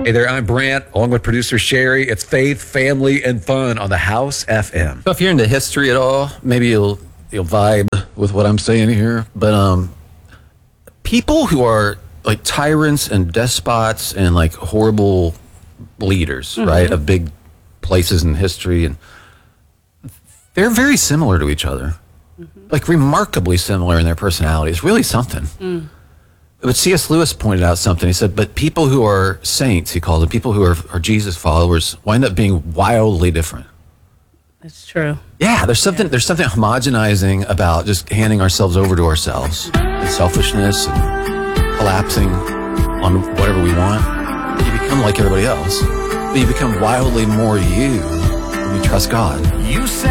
Hey there, I'm Brant, along with producer Sherry. It's faith, family, and fun on the House FM. So if you're into history at all, maybe you'll vibe with what I'm saying here. But people who are like tyrants and despots and like horrible leaders, right, of big places in history, and they're very similar to each other, like remarkably similar in their personalities. Really something. But C.S. Lewis pointed out something. He said, but people who are saints, he called them, people who are Jesus followers, wind up being wildly different. That's true. Yeah, there's something homogenizing about just handing ourselves over to ourselves and selfishness and collapsing on whatever we want. You become like everybody else, but you become wildly more you when you trust God. You say